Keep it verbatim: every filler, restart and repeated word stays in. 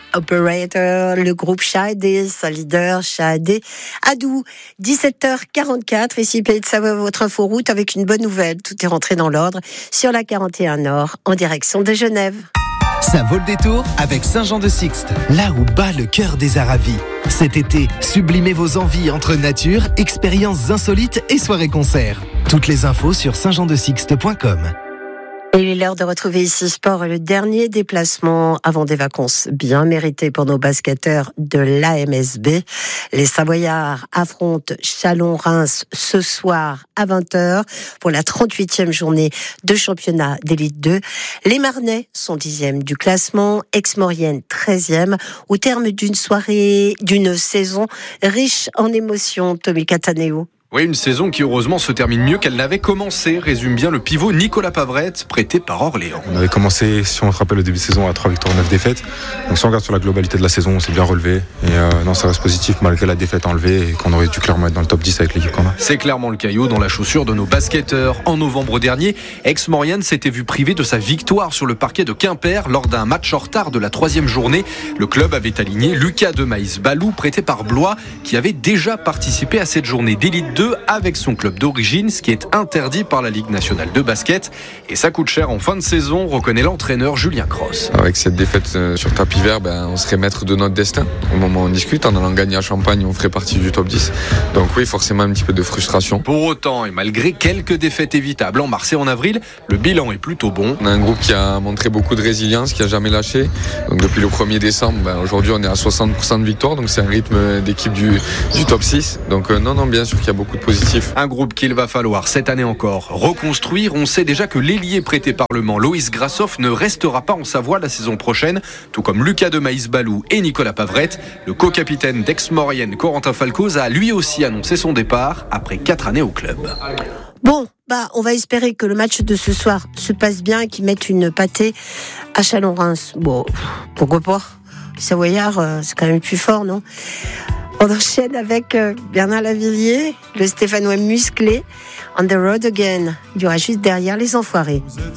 Operator, le groupe Shahadé, sa leader Shahadé Adou. dix-sept heures quarante-quatre, ici Pays de Savoie, votre inforoute avec une bonne nouvelle. Tout est rentré dans l'ordre sur la quarante et un Nord en direction de Genève. Ça vaut le détour avec Saint-Jean-de-Sixte, là où bat le cœur des Aravis. Cet été, sublimez vos envies entre nature, expériences insolites et soirées-concerts. Toutes les infos sur saint jean de sixte point com. Et il est l'heure de retrouver ici Sport, le dernier déplacement avant des vacances bien méritées pour nos basketteurs de l'A M S B. Les Savoyards affrontent Chalon-Reims ce soir à vingt heures pour la trente-huitième journée de championnat d'élite deux. Les Marnais sont dixièmes du classement, Aix-Maurienne treizième, au terme d'une soirée, d'une saison riche en émotions. Tommy Cataneo. Oui, une saison qui heureusement se termine mieux qu'elle n'avait commencé, résume bien le pivot Nicolas Pavrette, prêté par Orléans. On avait commencé, si on se rappelle, le début de saison à trois victoires, neuf défaites. Donc si on regarde sur la globalité de la saison, on s'est bien relevé. Et euh, non, ça reste positif malgré la défaite enlevée et qu'on aurait dû clairement être dans le top dix avec l'équipe qu'on a. C'est clairement le caillou dans la chaussure de nos basketteurs. En novembre dernier, Aix-Maurienne s'était vu privé de sa victoire sur le parquet de Quimper lors d'un match en retard de la troisième journée. Le club avait aligné Lucas de Maïs-Balou, prêté par Blois, qui avait déjà participé à cette journée d'élite deux avec son club d'origine, ce qui est interdit par la Ligue nationale de basket. Et ça coûte cher en fin de saison, reconnaît l'entraîneur Julien Cross. Avec cette défaite sur tapis vert, ben, on serait maître de notre destin. Au moment où on discute, en allant gagner à Champagne, on ferait partie du top dix. Donc oui, forcément un petit peu de frustration. Pour autant, et malgré quelques défaites évitables en mars et en avril, le bilan est plutôt bon. On a un groupe qui a montré beaucoup de résilience, qui a jamais lâché. Donc depuis le premier décembre, ben, aujourd'hui on est à soixante pour cent de victoire, donc c'est un rythme d'équipe du, du top six. Donc euh, non, non, bien sûr qu'il y a beaucoup de positifs. Un groupe qu'il va falloir cette année encore reconstruire. On sait déjà que l'ailier prêté par le Mans, Loïs Grassoff, ne restera pas en Savoie la saison prochaine, tout comme Lucas de Maïs-Balou et Nicolas Pavrette. Le co-capitaine d'Aix-Maurienne, Corentin Falcoz, a lui aussi annoncé son départ après quatre années au club. Bon, bah, on va espérer que le match de ce soir se passe bien et qu'ils mettent une pâtée à Chalon-Reims. Bon, pourquoi pas? Les Savoyards, euh, c'est quand même plus fort, non? On enchaîne avec euh, Bernard Lavillier, le Stéphanois musclé, On the Road Again. Il y aura juste derrière les Enfoirés.